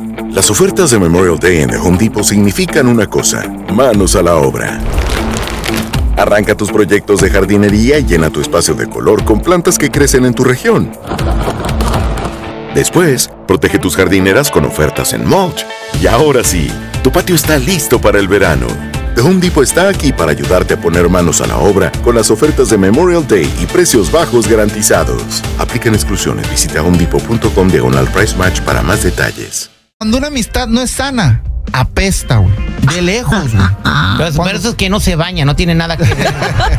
Las ofertas de Memorial Day en The Home Depot significan una cosa: manos a la obra. Arranca tus proyectos de jardinería y llena tu espacio de color con plantas que crecen en tu región. Después, protege tus jardineras con ofertas en mulch. Y ahora sí, tu patio está listo para el verano. The Home Depot está aquí para ayudarte a poner manos a la obra con las ofertas de Memorial Day y precios bajos garantizados. Aplican exclusiones. Visita homedepot.com/price match para más detalles. Cuando una amistad no es sana, apesta, güey. De lejos, güey. Pero eso es que no se baña, no tiene nada que ver.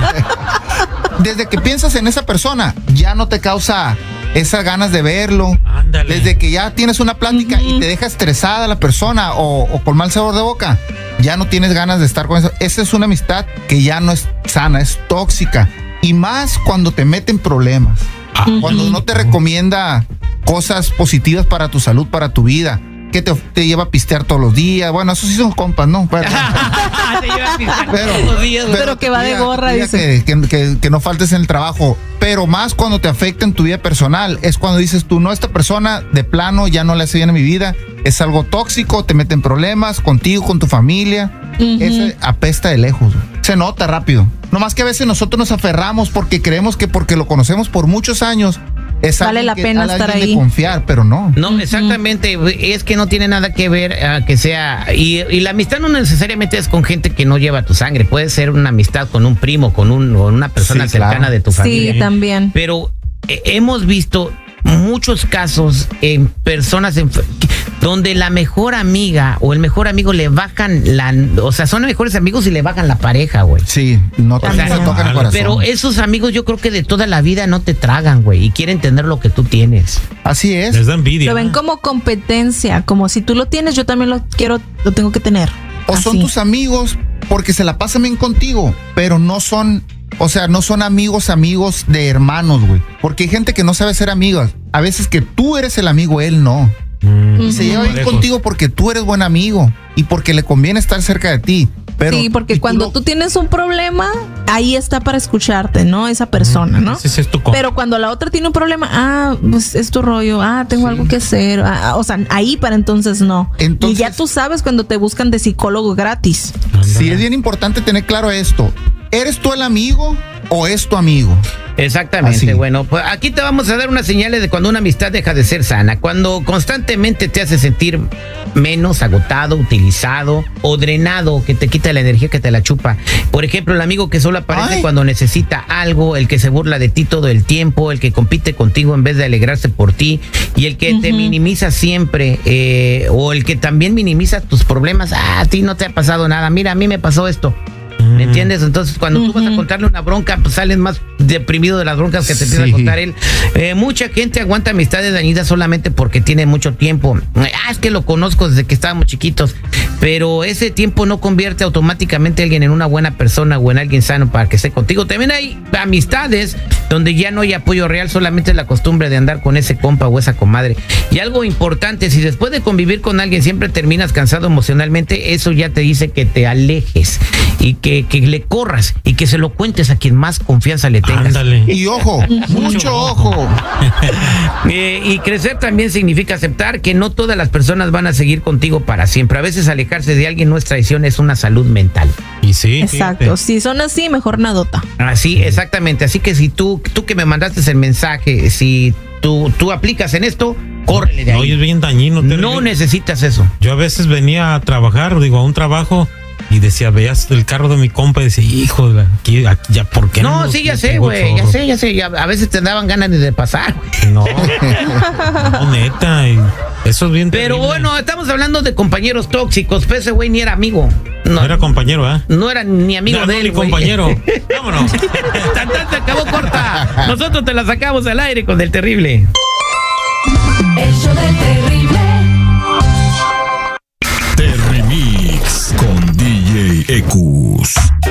Desde que piensas en esa persona, ya no te causa esas ganas de verlo. Ándale. Desde que ya tienes una plática y te deja estresada la persona o con mal sabor de boca, ya no tienes ganas de estar con eso. Esa es una amistad que ya no es sana, es tóxica. Y más cuando te meten problemas. Cuando no te recomienda cosas positivas para tu salud, para tu vida. Que te lleva a pistear todos los días. Bueno, eso sí son compas, ¿no? Te lleva a pistear todos los días. Pero que va de gorra, dice. Que no faltes en el trabajo. Pero más cuando te afecta en tu vida personal. Es cuando dices tú, no, esta persona de plano ya no le hace bien a mi vida. Es algo tóxico, te mete en problemas contigo, con tu familia. Ese apesta de lejos. Se nota rápido. Nomás que a veces nosotros nos aferramos porque creemos que porque lo conocemos por muchos años, vale la pena estar ahí. De confiar, pero no. No, exactamente. Es que no tiene nada que ver que sea. Y la amistad no necesariamente es con gente que no lleva tu sangre. Puede ser una amistad con un primo, con una persona cercana de tu familia. Sí, también. Pero hemos visto muchos casos en personas donde la mejor amiga o el mejor amigo le bajan o sea, son mejores amigos y le bajan la pareja, güey. Sí, no te tocan el corazón. Pero esos amigos yo creo que de toda la vida no te tragan, güey, y quieren tener lo que tú tienes. Así es. Les da envidia. Lo ven como competencia, como si tú lo tienes, yo también lo tengo que tener. O son tus amigos porque se la pasan bien contigo, pero no son, o sea, no son amigos de hermanos, güey. Porque hay gente que no sabe ser amigos. A veces que tú eres el amigo, él no. Y se lleva bien contigo porque tú eres buen amigo y porque le conviene estar cerca de ti. Pero, sí, porque cuando tú tienes un problema, ahí está para escucharte, ¿no? Esa persona, ¿no? Pero cuando la otra tiene un problema, pues es tu rollo, tengo algo que hacer, o sea, ahí para entonces no. Y ya tú sabes cuando te buscan de psicólogo gratis. Sí, es bien importante tener claro esto. ¿Eres tú el amigo o es tu amigo? Exactamente. Así. Bueno, pues aquí te vamos a dar unas señales de cuando una amistad deja de ser sana. Cuando constantemente te hace sentir menos, agotado, utilizado o drenado, que te quita la energía, que te la chupa. Por ejemplo, el amigo que solo aparece cuando necesita algo, el que se burla de ti todo el tiempo, el que compite contigo en vez de alegrarse por ti y el que te minimiza siempre, o el que también minimiza tus problemas. A ti no te ha pasado nada. Mira, a mí me pasó esto. ¿Me entiendes? Entonces, cuando tú vas a contarle una bronca, pues sales más deprimido de las broncas que te empieza a contar él. Mucha gente aguanta amistades dañinas solamente porque tiene mucho tiempo. Es que lo conozco desde que estábamos chiquitos. Pero ese tiempo no convierte automáticamente a alguien en una buena persona o en alguien sano para que esté contigo. También hay amistades donde ya no hay apoyo real, solamente es la costumbre de andar con ese compa o esa comadre. Y algo importante, si después de convivir con alguien siempre terminas cansado emocionalmente, eso ya te dice que te alejes y que le corras y que se lo cuentes a quien más confianza le tengas. Ándale. Y ojo, mucho ojo. Y crecer también significa aceptar que no todas las personas van a seguir contigo para siempre. A veces alejarse de alguien no es traición, es una salud mental. Y sí. Exacto. Fíjate. Si son así, mejor nadota. Así, exactamente. Así que si tú que me mandaste el mensaje, si tú aplicas en esto, córrele de ahí. No, es bien dañino. No necesitas eso. Yo a veces venía a trabajar, a un trabajo, y decía, veas el carro de mi compa y decía, hijo, aquí ya, ¿por qué no? No, sí, ya sé, güey, ya sé. A veces te daban ganas de pasar, güey. No, neta, eso es bien Pero terrible. bueno, estamos hablando de compañeros tóxicos, pero ese güey ni era amigo. No era compañero, ¿eh? No era ni amigo de él, güey. compañero. Vámonos. Tan se acabó corta. Nosotros te la sacamos al aire con El Terrible. El show del Terrible. Terrimix con DJ Ecus.